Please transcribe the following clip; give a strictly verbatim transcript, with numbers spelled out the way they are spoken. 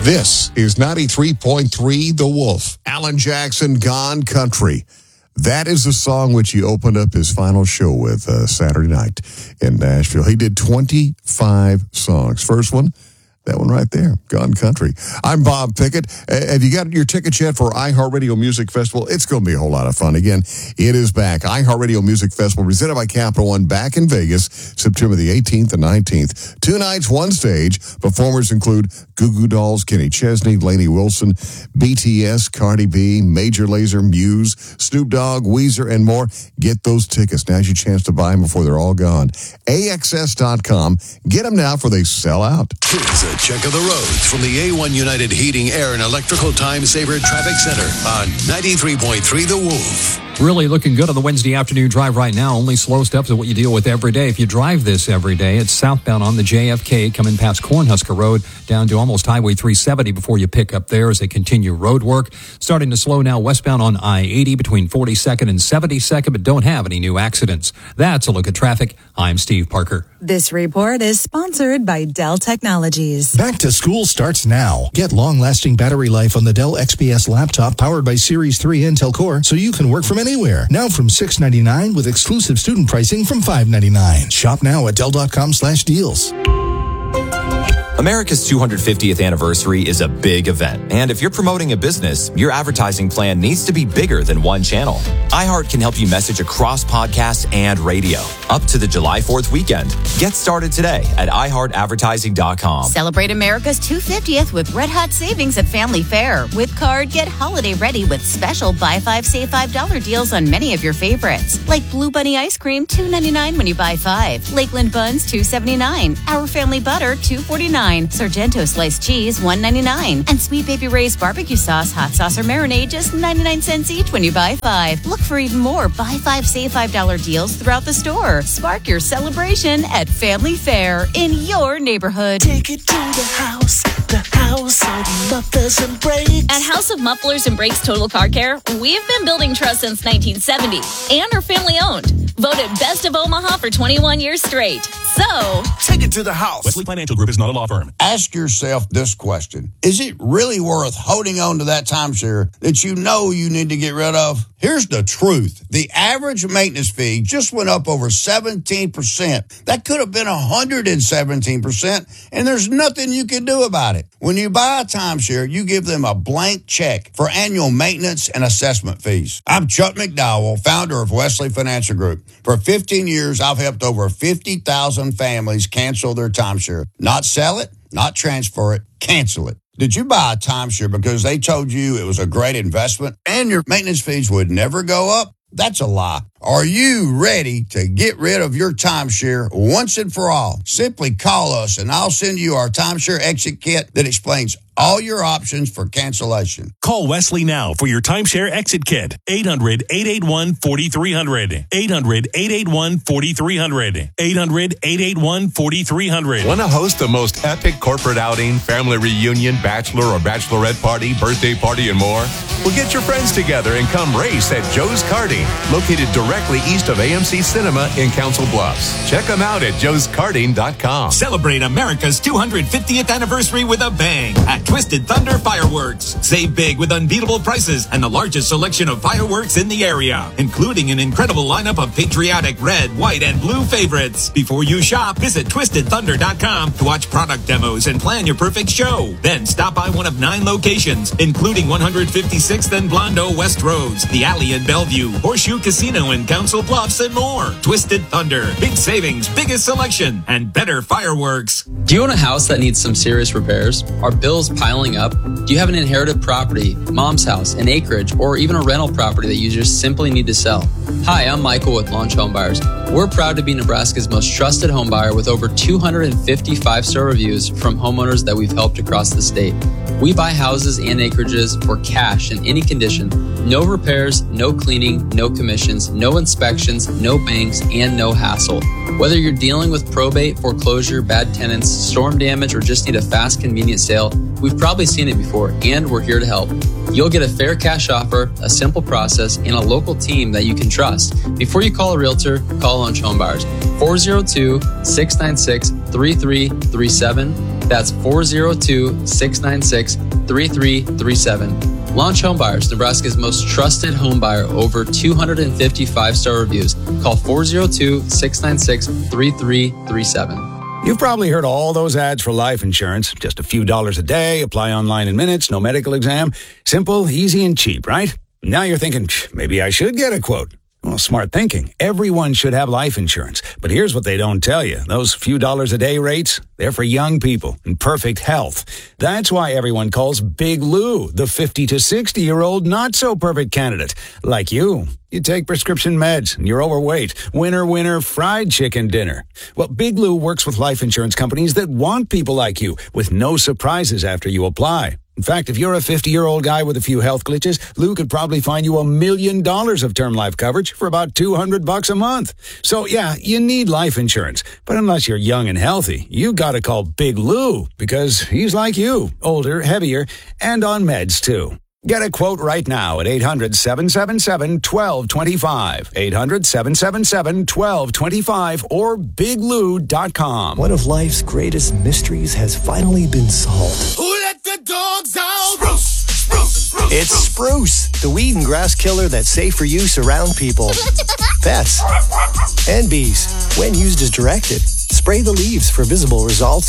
This is ninety-three point three The Wolf. Alan Jackson, Gone Country. That is the song which he opened up his final show with uh, Saturday night in Nashville. He did twenty-five songs. First one, that one right there, Gone Country. I'm Bob Pickett. Uh, have you got your tickets yet for iHeartRadio Music Festival? It's going to be a whole lot of fun. Again, it is back. iHeartRadio Music Festival, presented by Capital One, back in Vegas, September the eighteenth and nineteenth. Two nights, one stage. Performers include Goo Goo Dolls, Kenny Chesney, Lainey Wilson, B T S, Cardi B, Major Lazer, Muse, Snoop Dogg, Weezer, and more. Get those tickets. Now's your chance to buy them before they're all gone. A X S dot com. Get them now before they sell out. Here's a check of the roads from the A one United Heating, Air, and Electrical Time Saver Traffic Center on ninety-three point three The Wolf. Really looking good on the Wednesday afternoon drive right now. Only slow steps are what you deal with every day. If you drive this every day, it's southbound on the J F K, coming past Cornhusker Road, down to almost Highway three seventy before you pick up there as they continue road work. Starting to slow now westbound on I eighty between forty-second and seventy-second, but don't have any new accidents. That's a look at traffic. I'm Steve Parker. This report is sponsored by Dell Technologies. Back to school starts now. Get long-lasting battery life on the Dell X P S laptop powered by Series three Intel Core, so you can work from anywhere. Now from six ninety-nine with exclusive student pricing from five ninety-nine. Shop now at Dell.com slash deals. America's two hundred fiftieth anniversary is a big event, and if you're promoting a business, your advertising plan needs to be bigger than one channel. iHeart can help you message across podcasts and radio up to the July fourth weekend. Get started today at i heart advertising dot com. Celebrate America's two hundred fiftieth with Red Hot Savings at Family Fare. With card, get holiday ready with special buy five, save five dollar deals on many of your favorites, like Blue Bunny ice cream, two ninety-nine when you buy five. Lakeland buns, two seventy-nine. Our Family butter, two forty-nine. Sargento sliced cheese, one ninety-nine. And Sweet Baby Ray's barbecue sauce, hot sauce, or marinade, just ninety-nine cents each when you buy five. Look for even more buy five, save five dollar deals throughout the store. Spark your celebration at Family Fare in your neighborhood. Take it to the house, the house of mufflers and brakes. At House of Mufflers and Brakes Total Car Care, we've been building trust since nineteen seventy and are family owned. Voted Best of Omaha for twenty-one years straight. So, take it to the house. Wesley Financial Group is not a law firm. Ask yourself this question. Is it really worth holding on to that timeshare that you know you need to get rid of? Here's the truth. The average maintenance fee just went up over seventeen percent. That could have been one hundred seventeen percent, and there's nothing you can do about it. When you buy a timeshare, you give them a blank check for annual maintenance and assessment fees. I'm Chuck McDowell, founder of Wesley Financial Group. For fifteen years, I've helped over fifty thousand families cancel their timeshare. Not sell it, not transfer it, cancel it. Did you buy a timeshare because they told you it was a great investment and your maintenance fees would never go up? That's a lie. Are you ready to get rid of your timeshare once and for all? Simply call us and I'll send you our timeshare exit kit that explains all your options for cancellation. Call Wesley now for your timeshare exit kit. eight hundred, eight eight one, four three zero zero. eight hundred, eight eight one, four three zero zero. eight hundred, eight eight one, four three zero zero. Want to host the most epic corporate outing, family reunion, bachelor or bachelorette party, birthday party, and more? Well, get your friends together and come race at Joe's Karting, located directly east of A M C Cinema in Council Bluffs. Check them out at joes karting dot com. Celebrate America's two hundred fiftieth anniversary with a bang at Twisted Thunder Fireworks. Save big with unbeatable prices and the largest selection of fireworks in the area, including an incredible lineup of patriotic red, white, and blue favorites. Before you shop, visit twisted thunder dot com to watch product demos and plan your perfect show. Then stop by one of nine locations, including one hundred fifty-sixth and Blondo West Roads, the Alley in Bellevue, Horseshoe Casino in Council Bluffs, and more. Twisted Thunder. Big savings, biggest selection, and better fireworks. Do you own a house that needs some serious repairs? Are bills piling up? Do you have an inherited property, mom's house, an acreage, or even a rental property that you just simply need to sell? Hi, I'm Michael with Launch Home Buyers. We're proud to be Nebraska's most trusted home buyer with over two hundred fifty five-star reviews from homeowners that we've helped across the state. We buy houses and acreages for cash in any condition. No repairs, no cleaning, no commissions, no inspections, no banks, and no hassle. Whether you're dealing with probate, foreclosure, bad tenants, storm damage, or just need a fast, convenient sale, we've probably seen it before, and we're here to help. You'll get a fair cash offer, a simple process, and a local team that you can trust. Before you call a realtor, call Launch Home Buyers. four oh two, six nine six, three three three seven. That's four oh two, six nine six, three three three seven. Launch Home Buyers, Nebraska's most trusted home buyer, over two hundred fifty five-star reviews. Call four oh two, six nine six, three three three seven. You've probably heard all those ads for life insurance. Just a few dollars a day, apply online in minutes, no medical exam. Simple, easy, and cheap, right? Now you're thinking, maybe I should get a quote. Well, smart thinking. Everyone should have life insurance. But here's what they don't tell you. Those few dollars a day rates, they're for young people in perfect health. That's why everyone calls Big Lou the fifty to sixty-year-old not-so-perfect candidate. Like you. You take prescription meds and you're overweight. Winner, winner, fried chicken dinner. Well, Big Lou works with life insurance companies that want people like you with no surprises after you apply. In fact, if you're a fifty-year-old guy with a few health glitches, Lou could probably find you a million dollars of term life coverage for about two hundred bucks a month. So yeah, you need life insurance. But unless you're young and healthy, you gotta call Big Lou because he's like you, older, heavier, and on meds too. Get a quote right now at eight hundred, seven seven seven, one two two five, eight hundred, seven seven seven, one two two five, or big lou dot com. One of life's greatest mysteries has finally been solved. Who let the dogs out? Spruce, spruce, spruce. It's Spruce, the weed and grass killer that's safe for use around people, pets, and bees when used as directed. Spray the leaves for visible results